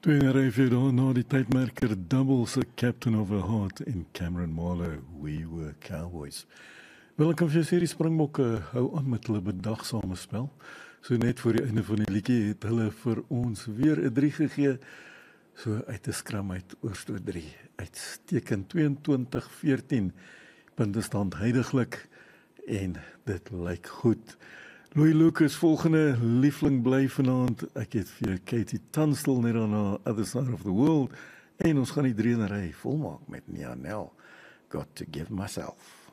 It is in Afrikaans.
Tweede vir na die tydmerker Double se Captain of a Heart en Cameron Marlowe, We Were Cowboys. Wel, ek kan vir jou sê die Springbokke hou aan met hulle bedagsame spel. So net voor die einde van die liedjie het hulle vir ons weer 'n 3 gegee. So uit 'n skram uit oorstoot 3. Uitstekend 22-14 puntestand heidaglik en dit lyk goed. Louis Lucas, volgende liefling bly vanaand. Ek het vir Katie Tunstall net aan Other Side of the World en ons gaan die 3 in 'n ry volmaak met Nia Nel, Got to Give Myself.